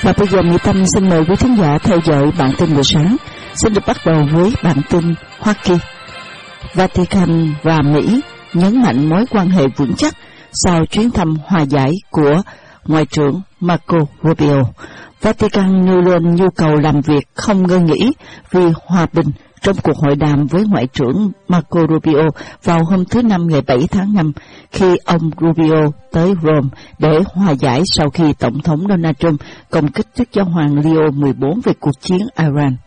Và bây giờ Mỹ Tâm xin mời quý khán giả theo dõi bản tin buổi sáng. Xin được bắt đầu với bản tin Hoa Kỳ. Vatican và Mỹ nhấn mạnh mối quan hệ vững chắc sau chuyến thăm hòa giải của Ngoại trưởng Marco Rubio. Vatican nêu lên nhu cầu làm việc không ngơi nghỉ vì hòa bình trong cuộc hội đàm với Ngoại trưởng Marco Rubio vào hôm thứ Năm ngày 7 tháng 5 khi ông Rubio tới Rome để hòa giải sau khi Tổng thống Donald Trump công kích Đức Giáo hoàng Leo XIV về cuộc chiến Iran.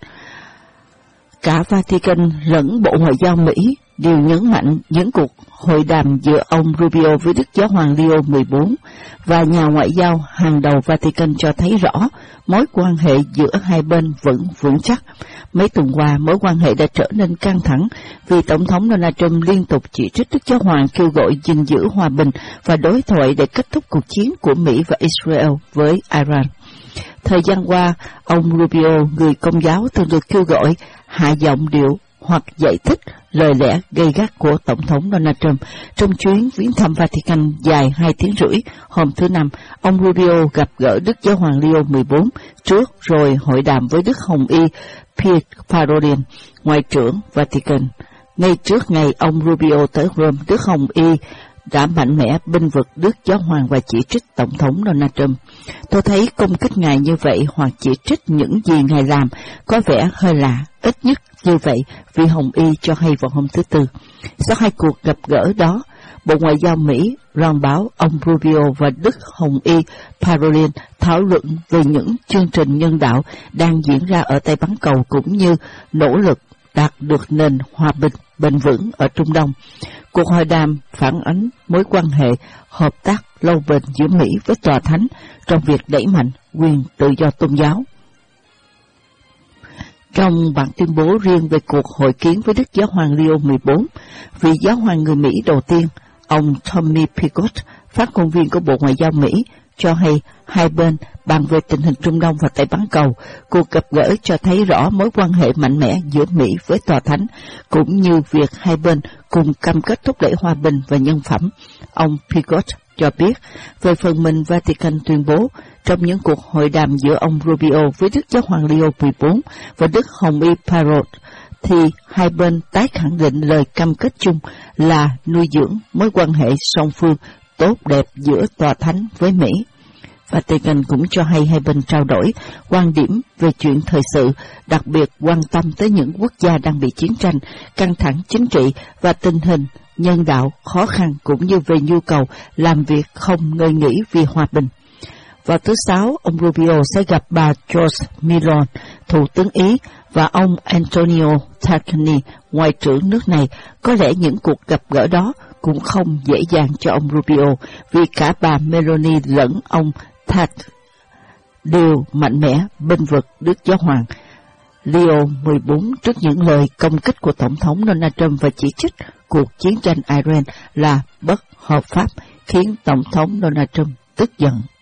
Cả Vatican lẫn Bộ Ngoại giao Mỹ đều nhấn mạnh những cuộc hội đàm giữa ông Rubio với Đức Giáo hoàng Leo XIV và nhà ngoại giao hàng đầu Vatican cho thấy rõ mối quan hệ giữa hai bên vẫn vững chắc. Mấy tuần qua, mối quan hệ đã trở nên căng thẳng vì Tổng thống Donald Trump liên tục chỉ trích Đức Giáo hoàng kêu gọi gìn giữ hòa bình và đối thoại để kết thúc cuộc chiến của Mỹ và Israel với Iran. Thời gian qua, ông Rubio, người Công giáo, thường được kêu gọi hạ giọng điệu hoặc giải thích lời lẽ gay gắt của Tổng thống Donald Trump. Trong chuyến viếng thăm Vatican dài 2 tiếng rưỡi, hôm thứ Năm, ông Rubio gặp gỡ Đức Giáo hoàng Leo XIV trước rồi hội đàm với Đức Hồng Y Pier Parolin, Ngoại trưởng Vatican. Ngay trước ngày ông Rubio tới Rome, Đức Hồng Y đã mạnh mẽ bênh vực Đức Giáo hoàng và chỉ trích Tổng thống Donald Trump. Tôi thấy công kích ngài như vậy hoặc chỉ trích những gì ngài làm có vẻ hơi lạ, ít nhất như vậy, vì Hồng Y cho hay vào hôm thứ Tư. Sau hai cuộc gặp gỡ đó, Bộ Ngoại giao Mỹ loan báo ông Rubio và Đức Hồng Y Parolin thảo luận về những chương trình nhân đạo đang diễn ra ở Tây Bán Cầu cũng như nỗ lực đạt được nền hòa bình bền vững ở Trung Đông. Cuộc hội đàm phản ánh mối quan hệ hợp tác lâu bền giữa Mỹ với Tòa Thánh trong việc đẩy mạnh quyền tự do tôn giáo. Trong bản tuyên bố riêng về cuộc hội kiến với Đức Giáo hoàng Leo XIV, vị giáo hoàng người Mỹ đầu tiên, ông Tommy Pigott, phát ngôn viên của Bộ Ngoại giao Mỹ, cho hay hai bên bàn về tình hình Trung Đông và Tây Bán Cầu. Cuộc gặp gỡ cho thấy rõ mối quan hệ mạnh mẽ giữa Mỹ với Tòa Thánh, cũng như việc hai bên cùng cam kết thúc đẩy hòa bình và nhân phẩm. Ông Pigott cho biết, về phần mình Vatican tuyên bố, trong những cuộc hội đàm giữa ông Rubio với Đức Giáo hoàng Leo XIV và Đức Hồng Y Parolin, thì hai bên tái khẳng định lời cam kết chung là nuôi dưỡng mối quan hệ song phương tốt đẹp giữa Tòa Thánh với Mỹ. Vatican cũng cho hay hai bên trao đổi quan điểm về chuyện thời sự, đặc biệt quan tâm tới những quốc gia đang bị chiến tranh, căng thẳng chính trị và tình hình nhân đạo khó khăn, cũng như về nhu cầu làm việc không ngơi nghỉ vì hòa bình. Vào thứ Sáu, ông Rubio sẽ gặp bà George Meloni, Thủ tướng Ý, và ông Antonio Tajani, Ngoại trưởng nước này. Có lẽ những cuộc gặp gỡ đó cũng không dễ dàng cho ông Rubio, vì cả bà Meloni lẫn ông Taj đều mạnh mẽ bênh vực Đức Giáo hoàng Leo XIV trước những lời công kích của Tổng thống Donald Trump và chỉ trích cuộc chiến tranh Iran là bất hợp pháp, khiến Tổng thống Donald Trump tức giận.